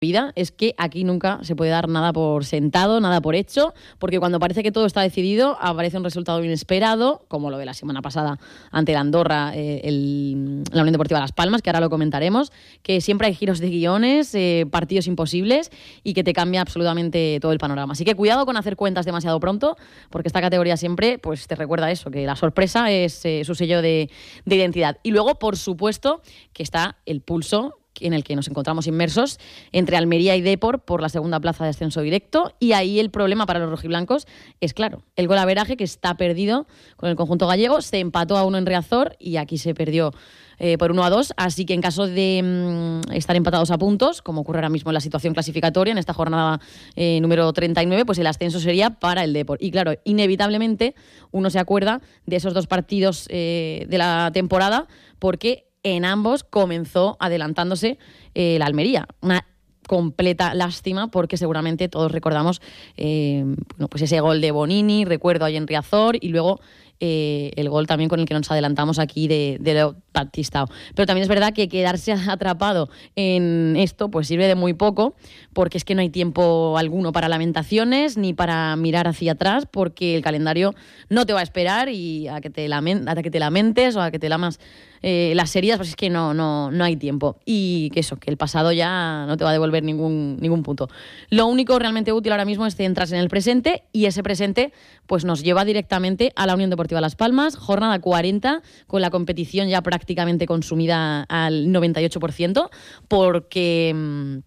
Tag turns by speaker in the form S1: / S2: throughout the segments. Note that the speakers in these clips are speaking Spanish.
S1: vida es que aquí nunca se puede dar nada por sentado, nada por hecho, porque cuando parece que todo está decidido, aparece un resultado inesperado, como lo de la semana pasada ante el Andorra, la Unión Deportiva Las Palmas, que ahora lo comentaremos, que siempre hay giros de guiones, partidos imposibles y que te cambia absolutamente todo el panorama. Así que cuidado con hacer cuentas demasiado pronto, porque esta categoría siempre pues, te recuerda eso, que la sorpresa es su sello de identidad. Y luego, por supuesto, que está el pulso en el que nos encontramos inmersos entre Almería y Depor por la segunda plaza de ascenso directo, y ahí el problema para los rojiblancos es claro, el golaveraje que está perdido con el conjunto gallego. Se empató a 1 en Riazor y aquí se perdió por 1-2, así que en caso de estar empatados a puntos, como ocurre ahora mismo en la situación clasificatoria en esta jornada número 39, pues el ascenso sería para el Depor. Y claro, inevitablemente uno se acuerda de esos 2 partidos de la temporada, porque en ambos comenzó adelantándose la Almería. Una completa lástima, porque seguramente todos recordamos pues ese gol de Bonini, recuerdo ahí en Riazor, y luego el gol también con el que nos adelantamos aquí de Leo Batistao. Pero también es verdad que quedarse atrapado en esto pues sirve de muy poco, porque es que no hay tiempo alguno para lamentaciones ni para mirar hacia atrás, porque el calendario no te va a esperar y a que te lamentes o a que te lamas las heridas, pues es que no hay tiempo. Y que el pasado ya no te va a devolver ningún punto. Lo único realmente útil ahora mismo es centrarse en el presente, y ese presente pues nos lleva directamente a la Unión Deportiva Las Palmas, jornada 40, con la competición ya prácticamente consumida al 98%, porque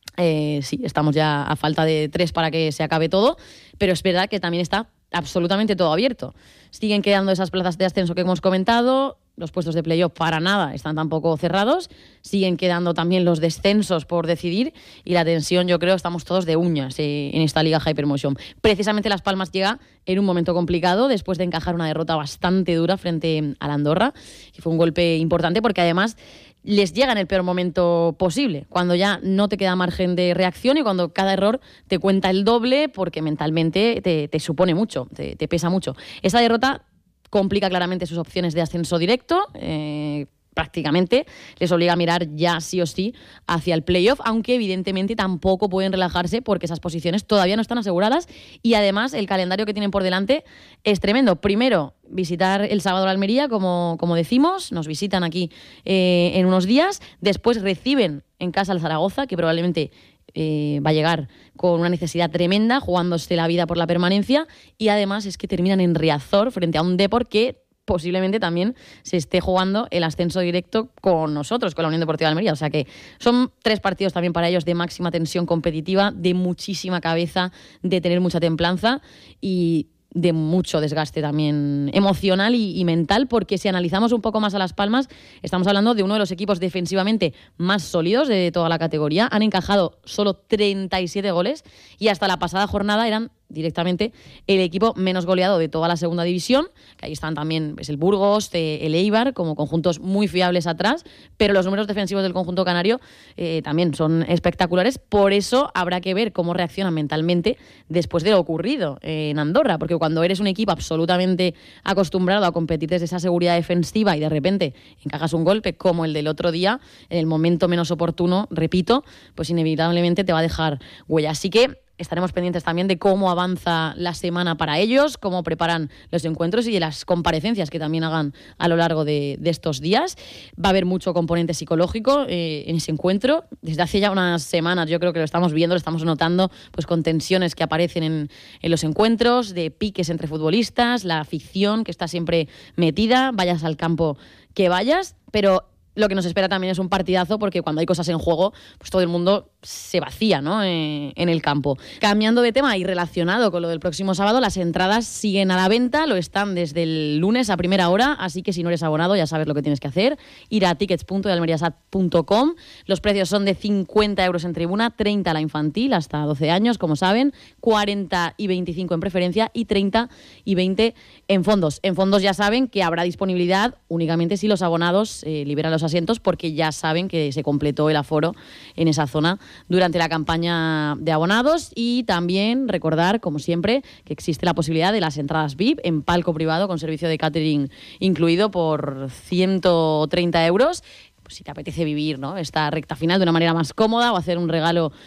S1: sí, estamos ya a falta de 3 para que se acabe todo, pero es verdad que también está absolutamente todo abierto. Siguen quedando esas plazas de ascenso que hemos comentado. Los puestos de playoff para nada están tampoco cerrados. Siguen quedando también los descensos por decidir, y la tensión, yo creo, estamos todos de uñas en esta Liga Hypermotion. Precisamente Las Palmas llega en un momento complicado después de encajar una derrota bastante dura frente a la Andorra, y fue un golpe importante porque además les llega en el peor momento posible, cuando ya no te queda margen de reacción y cuando cada error te cuenta el doble, porque mentalmente te supone mucho, te pesa mucho. Esa derrota complica claramente sus opciones de ascenso directo, prácticamente les obliga a mirar ya sí o sí hacia el playoff, aunque evidentemente tampoco pueden relajarse porque esas posiciones todavía no están aseguradas, y además el calendario que tienen por delante es tremendo. Primero, visitar el sábado la Almería, como decimos, nos visitan aquí en unos días. Después reciben en casa al Zaragoza, que probablemente va a llegar con una necesidad tremenda, jugándose la vida por la permanencia, y además es que terminan en Riazor frente a un Depor que posiblemente también se esté jugando el ascenso directo con nosotros, con la Unión Deportiva de Almería. O sea que son 3 partidos también para ellos de máxima tensión competitiva, de muchísima cabeza, de tener mucha templanza y de mucho desgaste también emocional y mental, porque si analizamos un poco más a Las Palmas, estamos hablando de uno de los equipos defensivamente más sólidos de toda la categoría. Han encajado solo 37 goles y hasta la pasada jornada eran directamente el equipo menos goleado de toda la segunda división, que ahí están también el Burgos, el Eibar, como conjuntos muy fiables atrás, pero los números defensivos del conjunto canario también son espectaculares. Por eso habrá que ver cómo reaccionan mentalmente después de lo ocurrido en Andorra, porque cuando eres un equipo absolutamente acostumbrado a competir desde esa seguridad defensiva y de repente encajas un golpe como el del otro día, en el momento menos oportuno, repito, pues inevitablemente te va a dejar huella. Así que estaremos pendientes también de cómo avanza la semana para ellos, cómo preparan los encuentros y de las comparecencias que también hagan a lo largo de estos días. Va a haber mucho componente psicológico en ese encuentro. Desde hace ya unas semanas yo creo que lo estamos viendo, lo estamos notando, pues con tensiones que aparecen en los encuentros, de piques entre futbolistas, la afición que está siempre metida, vayas al campo que vayas, pero lo que nos espera también es un partidazo, porque cuando hay cosas en juego, pues todo el mundo se vacía, ¿no?, en el campo. Cambiando de tema y relacionado con lo del próximo sábado, las entradas siguen a la venta, lo están desde el lunes a primera hora, así que si no eres abonado ya sabes lo que tienes que hacer, ir a tickets.almeriasat.com. Los precios son de 50 euros en tribuna, 30 la infantil hasta 12 años, como saben, 40 y 25 en preferencia y 30 y 20 en fondos. En fondos ya saben que habrá disponibilidad únicamente si los abonados liberan los asientos, porque ya saben que se completó el aforo en esa zona durante la campaña de abonados. Y también recordar, como siempre, que existe la posibilidad de las entradas VIP en palco privado con servicio de catering incluido por 130 euros. Si te apetece vivir, ¿no?, esta recta final de una manera más cómoda o hacer un regalo